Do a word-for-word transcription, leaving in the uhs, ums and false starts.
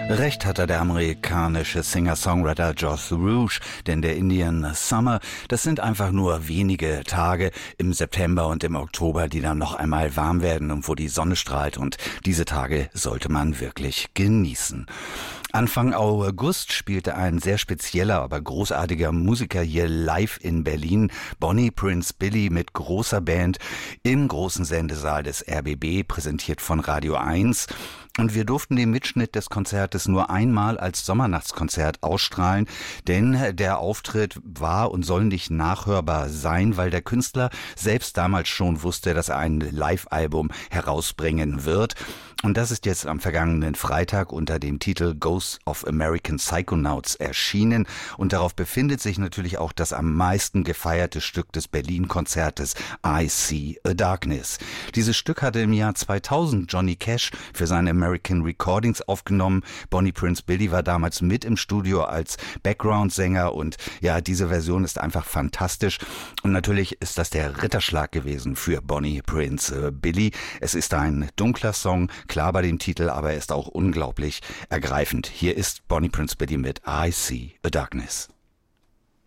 Recht hatte der amerikanische Singer-Songwriter Joss Rouge, denn der Indian Summer, das sind einfach nur wenige Tage im September und im Oktober, die dann noch einmal warm werden und wo die Sonne strahlt, und diese Tage sollte man wirklich genießen. Anfang August spielte ein sehr spezieller, aber großartiger Musiker hier live in Berlin, Bonnie Prince Billy mit großer Band im großen Sendesaal des R B B, präsentiert von Radio eins. Und wir durften den Mitschnitt des Konzertes nur einmal als Sommernachtskonzert ausstrahlen, denn der Auftritt war und soll nicht nachhörbar sein, weil der Künstler selbst damals schon wusste, dass er ein Live-Album herausbringen wird. Und das ist jetzt am vergangenen Freitag unter dem Titel Ghosts of American Psychonauts erschienen. Und darauf befindet sich natürlich auch das am meisten gefeierte Stück des Berlin-Konzertes, I See a Darkness. Dieses Stück hatte im Jahr zweitausend Johnny Cash für seine American Recordings aufgenommen. Bonnie Prince Billy war damals mit im Studio als Background-Sänger, und ja, diese Version ist einfach fantastisch. Und natürlich ist das der Ritterschlag gewesen für Bonnie Prince Billy. Es ist ein dunkler Song, klar bei dem Titel, aber er ist auch unglaublich ergreifend. Hier ist Bonnie Prince Billy mit I See a Darkness.